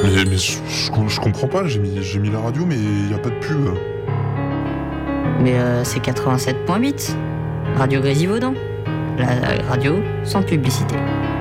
Mais je comprends pas, j'ai mis la radio, mais il y a pas de pub. Mais c'est 87.8. Radio Grésivaudan. La radio sans publicité.